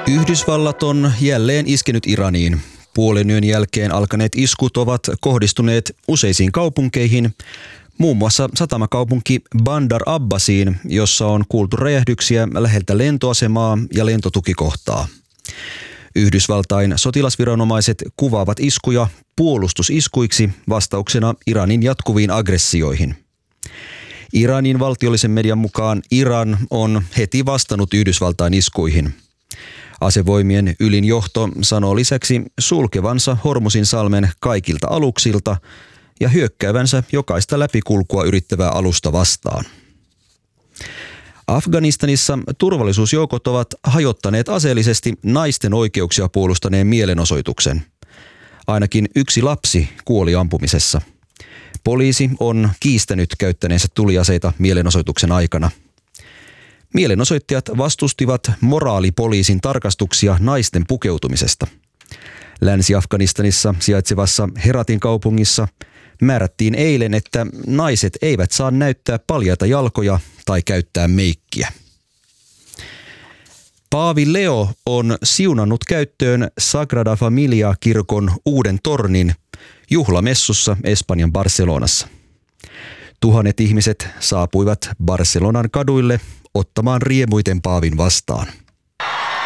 Yhdysvallat on jälleen iskenyt Iraniin. Puolen yön jälkeen alkaneet iskut ovat kohdistuneet useisiin kaupunkeihin, muun muassa satamakaupunki Bandar Abbasiin, jossa on kuultu räjähdyksiä läheltä lentoasemaa ja lentotukikohtaa. Yhdysvaltain sotilasviranomaiset kuvaavat iskuja puolustusiskuiksi vastauksena Iranin jatkuviin aggressioihin. Iranin valtiollisen median mukaan Iran on heti vastannut Yhdysvaltain iskuihin. Asevoimien ylin johto sanoo lisäksi sulkevansa Hormuzin salmen kaikilta aluksilta ja hyökkäävänsä jokaista läpikulkua yrittävää alusta vastaan. Afganistanissa turvallisuusjoukot ovat hajottaneet aseellisesti naisten oikeuksia puolustaneen mielenosoituksen. Ainakin yksi lapsi kuoli ampumisessa. Poliisi on kiistänyt käyttäneensä tuliaseita mielenosoituksen aikana. Mielenosoittajat vastustivat moraalipoliisin tarkastuksia naisten pukeutumisesta. Länsi-Afganistanissa sijaitsevassa Heratin kaupungissa määrättiin eilen, että naiset eivät saa näyttää paljaita jalkoja tai käyttää meikkiä. Paavi Leo on siunannut käyttöön Sagrada Familia-kirkon uuden tornin juhlamessussa Espanjan Barcelonassa. Tuhannet ihmiset saapuivat Barcelonan kaduille ottamaan riemuiten paavin vastaan.